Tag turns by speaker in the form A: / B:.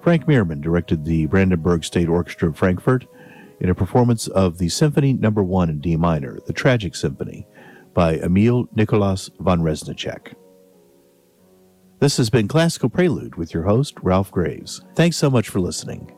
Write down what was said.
A: Frank Meerman directed the Brandenburg State Orchestra of Frankfurt in a performance of the Symphony No. 1 in D minor, the Tragic Symphony, by Emil Nikolaus von Reznicek. This has been Classical Prelude with your host, Ralph Graves. Thanks so much for listening.